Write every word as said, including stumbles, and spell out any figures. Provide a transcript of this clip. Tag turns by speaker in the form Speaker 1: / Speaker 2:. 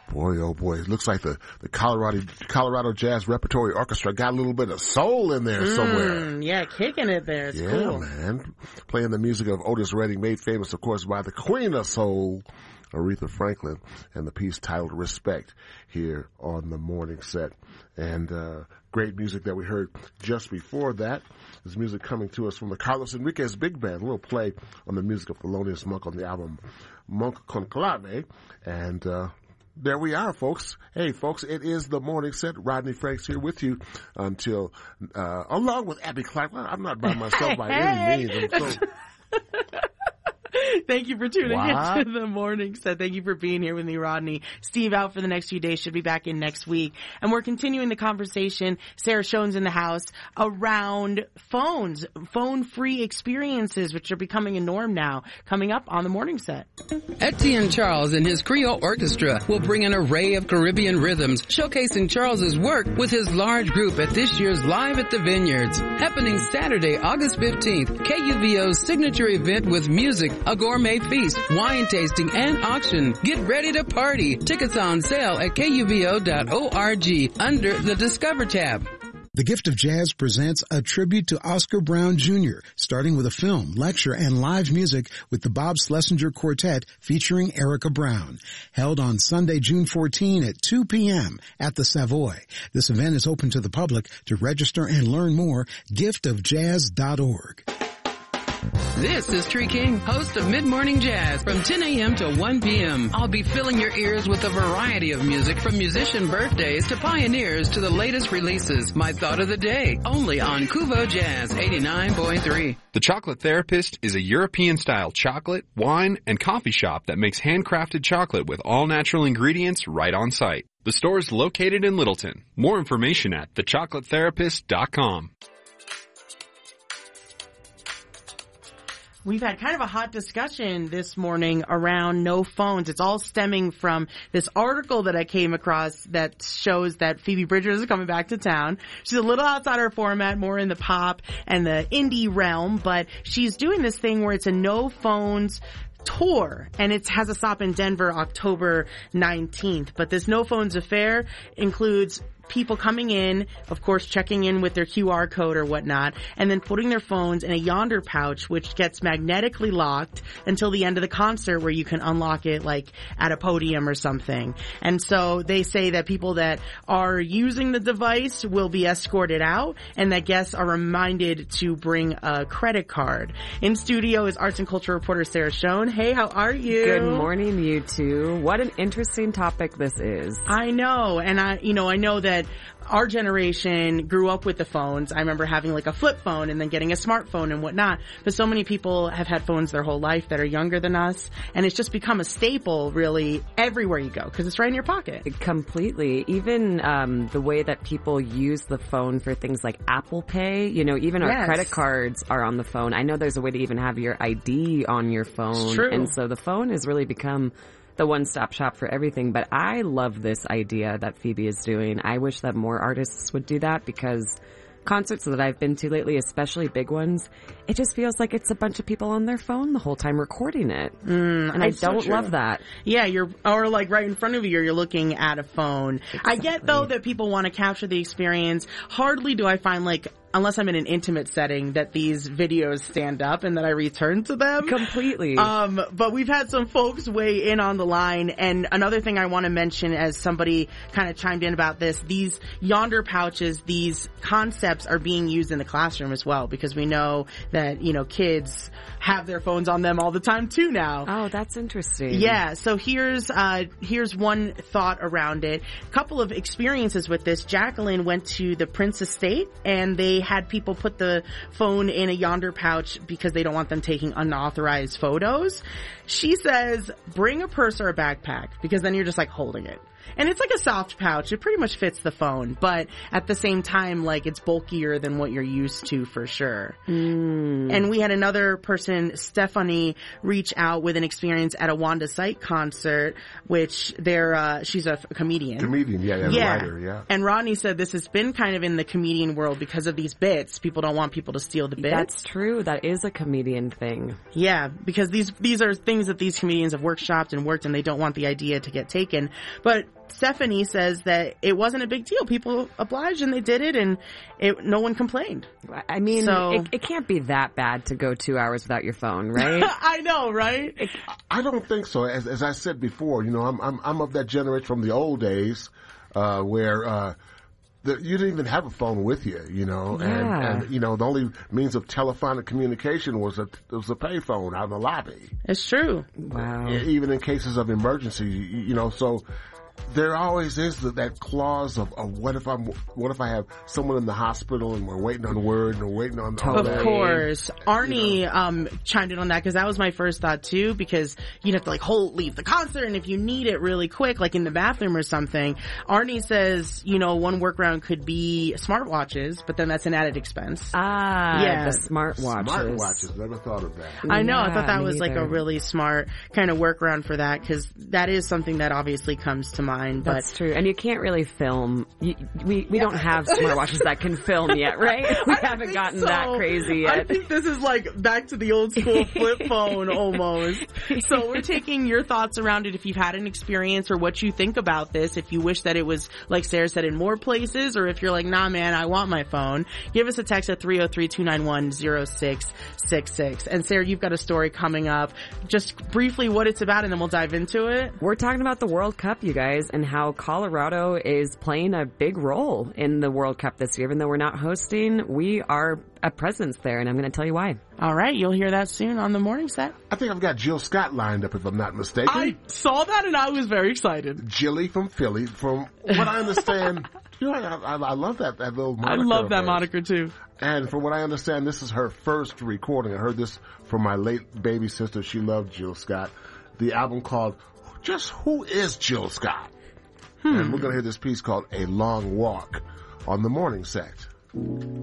Speaker 1: Boy, oh boy, it looks like the, the Colorado Colorado Jazz Repertory Orchestra got a little bit of soul in there somewhere.
Speaker 2: Mm, yeah, kicking it there. It's
Speaker 1: yeah,
Speaker 2: cool.
Speaker 1: man. Playing the music of Otis Redding, made famous, of course, by the Queen of Soul, Aretha Franklin, and the piece titled Respect here on the morning set. And uh great music that we heard just before that is music coming to us from the Carlos Enriquez Big Band. We'll play on the music of Thelonious Monk on the album Monk Conclave. And uh there we are, folks. Hey, folks, it is the morning set. Rodney Franks here with you until, uh, along with Abby Clark. Well, I'm not by myself by any means. I'm so...
Speaker 2: Thank you for tuning
Speaker 1: what?
Speaker 2: in to the morning set. Thank you for being here with me, Rodney. Steve out for the next few days, should be back in next week. And we're continuing the conversation, Sarah Schoen's in the house, around phones, phone-free experiences, which are becoming a norm now, coming up on the morning set.
Speaker 3: Etienne Charles and his Creole Orchestra will bring an array of Caribbean rhythms, showcasing Charles's work with his large group at this year's Live at the Vineyards, happening Saturday, August fifteenth, K U V O's signature event with music, a gourmet feast, wine tasting, and auction. Get ready to party. Tickets on sale at K U V O dot org under the Discover tab.
Speaker 4: The Gift of Jazz presents a tribute to Oscar Brown Junior, starting with a film, lecture, and live music with the Bob Schlesinger Quartet featuring Erica Brown. Held on Sunday, June fourteenth at two p.m. at the Savoy. This event is open to the public. To register and learn more, gift of jazz dot org.
Speaker 3: This is Tree King, host of Mid-Morning Jazz from ten a.m. to one p.m. I'll be filling your ears with a variety of music from musician birthdays to pioneers to the latest releases. My thought of the day, only on Kuvo Jazz eighty-nine point three.
Speaker 5: The Chocolate Therapist is a European-style chocolate, wine, and coffee shop that makes handcrafted chocolate with all natural ingredients right on site. The store is located in Littleton. More information at the chocolate therapist dot com.
Speaker 2: We've had kind of a hot discussion this morning around no phones. It's all stemming from this article that I came across that shows that Phoebe Bridgers is coming back to town. She's a little outside her format, more in the pop and the indie realm, but she's doing this thing where it's a no phones tour, and it has a stop in Denver October nineteenth. But this No Phones Affair includes people coming in, of course, checking in with their Q R code or whatnot, and then putting their phones in a Yonder pouch, which gets magnetically locked until the end of the concert, where you can unlock it like at a podium or something. And so they say that people that are using the device will be escorted out, and that guests are reminded to bring a credit card. In studio is arts and culture reporter Sarah Schoen. Hey, how are you?
Speaker 6: Good morning, you two. What an interesting topic this is.
Speaker 2: I know, and I, you know, I know that our generation grew up with the phones. I remember having like a flip phone and then getting a smartphone and whatnot. But so many people have had phones their whole life that are younger than us. And it's just become a staple really everywhere you go because it's right in your pocket.
Speaker 6: Completely. Even um, the way that people use the phone for things like Apple Pay, you know, even our
Speaker 2: yes.
Speaker 6: credit cards are on the phone. I know there's a way to even have your I D on your phone.
Speaker 2: It's true.
Speaker 6: And so the phone has really become the one-stop shop for everything. But I love this idea that Phoebe is doing. I wish that more artists would do that, because concerts that I've been to lately, especially big ones, it just feels like it's a bunch of people on their phone the whole time recording it.
Speaker 2: Mm,
Speaker 6: and I don't so love that.
Speaker 2: Yeah, you're, or like right in front of you, you're looking at a phone. Exactly. I get though that people want to capture the experience. Hardly do I find like, unless I'm in an intimate setting, that these videos stand up and that I return to them.
Speaker 6: Completely.
Speaker 2: Um, but we've had some folks weigh in on the line. And another thing I want to mention, as somebody kind of chimed in about this, these Yonder pouches, these concepts are being used in the classroom as well, because we know that, you know, kids have their phones on them all the time too now.
Speaker 6: Oh, that's interesting.
Speaker 2: Yeah. So here's, uh, here's one thought around it. A couple of experiences with this. Jacqueline went to the Prince Estate, and they had people put the phone in a Yonder pouch because they don't want them taking unauthorized photos. She says, bring a purse or a backpack, because then you're just like holding it. And it's like a soft pouch. It pretty much fits the phone, but at the same time, like, it's bulkier than what you're used to for sure.
Speaker 6: Mm.
Speaker 2: And we had another person, Stephanie, reach out with an experience at a Wanda Sykes concert, which they're, uh, she's a comedian.
Speaker 1: Comedian, yeah, yeah,
Speaker 2: yeah.
Speaker 1: writer, yeah.
Speaker 2: And Rodney said this has been kind of in the comedian world because of these these bits. People don't want people to steal the bits.
Speaker 6: That's true. That is a comedian thing.
Speaker 2: Yeah, because these these are things that these comedians have workshopped and worked, and they don't want the idea to get taken. But Stephanie says that it wasn't a big deal. People obliged and they did it, and it, no one complained.
Speaker 6: I mean,
Speaker 2: so,
Speaker 6: it, it can't be that bad to go two hours without your phone, right?
Speaker 2: I know, right?
Speaker 6: It,
Speaker 1: I don't think so. As, as I said before, you know, I'm I'm I'm of that generation from the old days uh, where. Uh, The, you didn't even have a phone with you, you know,
Speaker 6: yeah.
Speaker 1: and, and, you know, the only means of telephonic communication was a, was a payphone out in the lobby.
Speaker 2: It's true.
Speaker 6: Wow.
Speaker 1: Even in cases of emergency, you, you know, so there always is that clause of, of what if I'm, what if I have someone in the hospital and we're waiting on word and we're waiting on all
Speaker 2: Of
Speaker 1: that.
Speaker 2: course. Arnie,
Speaker 1: You know.
Speaker 2: um, chimed in on that because that was my first thought too, because you'd have to like hold, leave the concert, and if you need it really quick, like in the bathroom or something, Arnie says, you know, one workaround could be smartwatches, but then that's an added expense.
Speaker 6: Ah,
Speaker 2: Yeah.
Speaker 6: the smartwatches.
Speaker 1: Smartwatches, never thought of that.
Speaker 2: I know, I
Speaker 6: Yeah,
Speaker 2: thought that
Speaker 6: me
Speaker 2: was like
Speaker 6: either.
Speaker 2: a really smart kind of workaround for that, because that is something that obviously comes to mind, but
Speaker 6: That's true. And you can't really film. You, we we don't have smartwatches that can film yet, right? We
Speaker 2: I
Speaker 6: haven't
Speaker 2: think
Speaker 6: gotten
Speaker 2: so.
Speaker 6: that crazy
Speaker 2: I
Speaker 6: yet.
Speaker 2: think this is like back to the old school flip phone almost. So we're taking your thoughts around it if you've had an experience or what you think about this. If you wish that it was, like Sarah said, in more places, or if you're like, nah man, I want my phone, give us a text at three oh three, two nine one, oh six six six. And Sarah, you've got a story coming up. Just briefly what it's about and then we'll dive into it.
Speaker 6: We're talking about the World Cup, you guys, and how Colorado is playing a big role in the World Cup this year. Even though we're not hosting, we are a presence there, and I'm going to tell you why.
Speaker 2: All right, you'll hear that soon on the morning set.
Speaker 1: I think I've got Jill Scott lined up, if I'm not mistaken.
Speaker 2: I saw that and I was very excited.
Speaker 1: Jilly from Philly. From what I understand, you know, I, I, I love that, that little moniker.
Speaker 2: I love
Speaker 1: of
Speaker 2: that
Speaker 1: hers.
Speaker 2: moniker too.
Speaker 1: And from what I understand, this is her first recording. I heard this from my late baby sister. She loved Jill Scott. The album called Just Who Is Jill Scott? Hmm. And we're going to hear this piece called A Long Walk on the morning set.